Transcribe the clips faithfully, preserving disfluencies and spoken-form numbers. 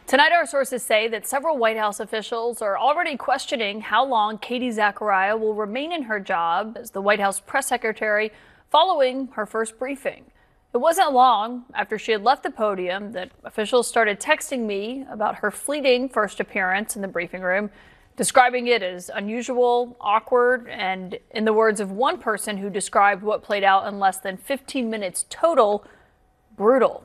Tonight, our sources say that several White House officials are already questioning how long Katie Zachariah will remain in her job as the White House press secretary following her first briefing. It wasn't long after she had left the podium that officials started texting me about her fleeting first appearance in the briefing room, describing it as unusual, awkward, and, in the words of one person who described what played out in less than fifteen minutes total, brutal.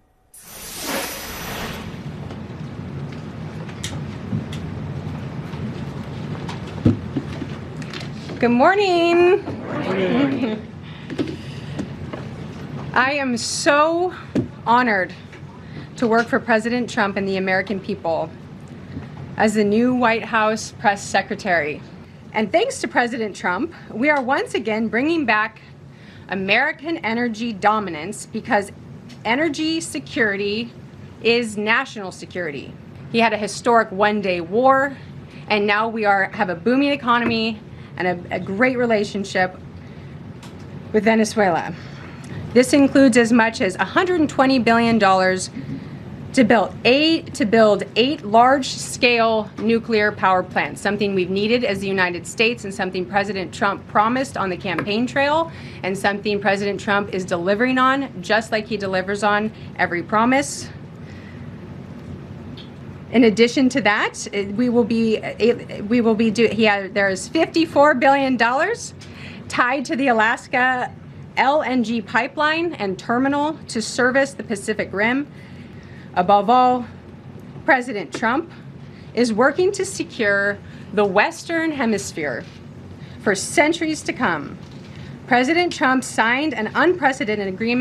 Good morning. Good morning. I am so honored to work for President Trump and the American people as the new White House press secretary. And thanks to President Trump, we are once again bringing back American energy dominance, because energy security is national security. He had a historic one-day war, and now we are have a booming economy and a, a great relationship with Venezuela. This includes as much as one hundred twenty billion dollars to build eight to build eight large-scale nuclear power plants, something we've needed as the United States and something President Trump promised on the campaign trail, and something President Trump is delivering on, just like he delivers on every promise. In addition to that, we will be we will be do he has there's fifty-four billion dollars tied to the Alaska L N G pipeline and terminal to service the Pacific Rim. Above all, President Trump is working to secure the Western Hemisphere for centuries to come. President Trump signed an unprecedented agreement